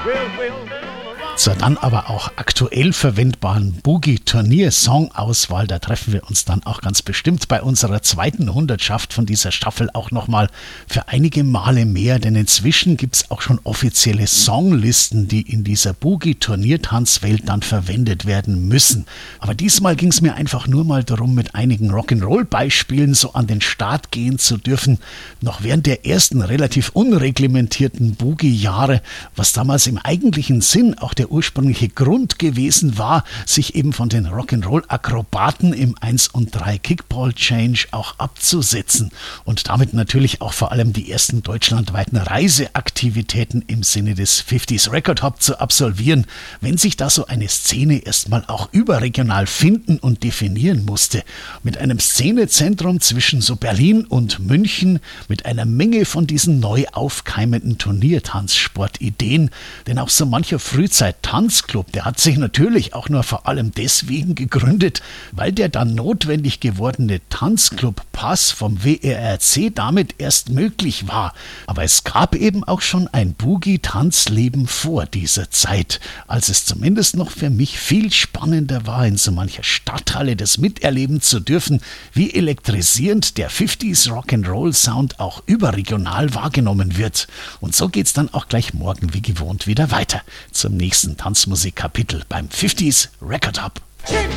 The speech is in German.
Zur dann aber auch aktuell verwendbaren Boogie-Turnier-Song-Auswahl, da treffen wir uns dann auch ganz bestimmt bei unserer zweiten Hundertschaft von dieser Staffel auch nochmal für einige Male mehr, denn inzwischen gibt es auch schon offizielle Songlisten, die in dieser Boogie-Turniertanzwelt dann verwendet werden müssen. Aber diesmal ging es mir einfach nur mal darum, mit einigen Rock'n'Roll-Beispielen so an den Start gehen zu dürfen, noch während der ersten relativ unreglementierten Boogie-Jahre, was damals im eigentlichen Sinn auch der ursprüngliche Grund gewesen war, sich eben von den Rock'n'Roll-Akrobaten im 1 und 3 Kickball-Change auch abzusetzen und damit natürlich auch vor allem die ersten deutschlandweiten Reiseaktivitäten im Sinne des 50s Record Hop zu absolvieren, wenn sich da so eine Szene erstmal auch überregional finden und definieren musste. Mit einem Szenezentrum zwischen so Berlin und München, mit einer Menge von diesen neu aufkeimenden Turniertanzsportideen, denn auch so mancher Frühzeit-Tanzclub, der hat sich natürlich auch nur vor allem deswegen gegründet, weil der dann notwendig gewordene Tanzclub-Pass vom WRRC damit erst möglich war. Aber es gab eben auch schon ein Boogie-Tanzleben vor dieser Zeit, als es zumindest noch für mich viel spannender war, in so mancher Stadthalle das miterleben zu dürfen, wie elektrisierend der 50s Rock'n'Roll-Sound auch überregional wahrgenommen wird. Und so geht's dann auch gleich morgen wie gewohnt wieder weiter zum nächsten Tanzmusikkapitel beim 50s Record Hop.